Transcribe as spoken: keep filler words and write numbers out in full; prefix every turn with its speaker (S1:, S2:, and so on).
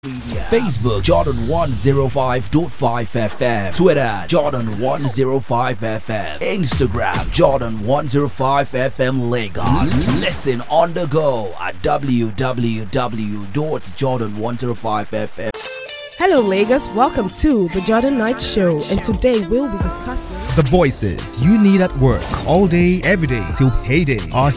S1: Media. Facebook Jordan one oh five point five F M. Twitter Jordan one oh five F M. Instagram Jordan one oh five F M Lagos. Listen on the go at w w w dot jordan one oh five F M.
S2: Hello Lagos, welcome to the Jordan Night Show, and today we'll be discussing
S3: the voices you need at work all day, every day till payday are